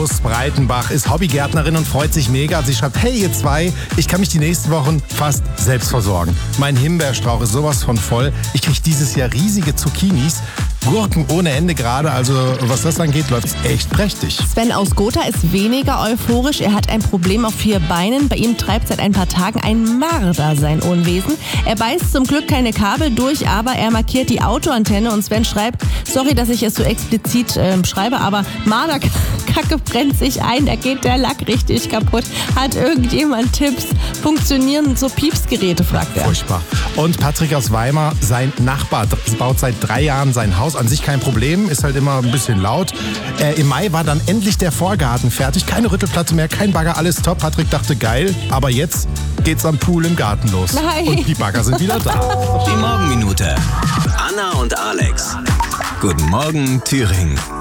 aus Breitenbach ist Hobbygärtnerin und freut sich mega. Sie schreibt, hey ihr zwei, ich kann mich die nächsten Wochen fast selbst versorgen. Mein Himbeerstrauch ist sowas von voll. Ich kriege dieses Jahr riesige Zucchinis. Gurken ohne Ende gerade, also was das angeht, läuft es echt prächtig. Sven aus Gotha ist weniger euphorisch. Er hat ein Problem auf 4 Beinen. Bei ihm treibt seit ein paar Tagen ein Marder sein Unwesen. Er beißt zum Glück keine Kabel durch, aber er markiert die Autoantenne und Sven schreibt, sorry, dass ich es so explizit schreibe, aber Marderkacke brennt sich ein, da geht der Lack richtig kaputt. Hat irgendjemand Tipps? Funktionieren so Piepsgeräte, fragt er. Furchtbar. Und Patrick aus Weimar, sein Nachbar baut seit 3 Jahren sein Haus. An sich kein Problem, ist halt immer ein bisschen laut. Im Mai war dann endlich der Vorgarten fertig. Keine Rüttelplatte mehr, kein Bagger, alles top. Patrick dachte, geil, aber jetzt geht's am Pool im Garten los. Nein. Und die Bagger sind wieder da. Die Morgenminute. Anna und Alex. Guten Morgen, Thüringen.